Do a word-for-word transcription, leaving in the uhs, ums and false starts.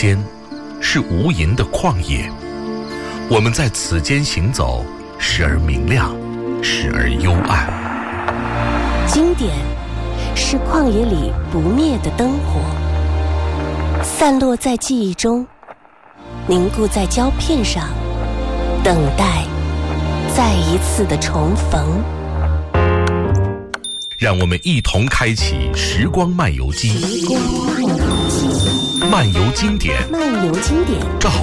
间是无垠的旷野，我们在此间行走，时而明亮，时而幽暗。 经典是旷野里不灭的灯火，散落在记忆中，凝固在胶片上，等待再一次的重逢。 让我们一同开启时光漫游记， 时光漫游记， 漫游经典， 漫游经典， 照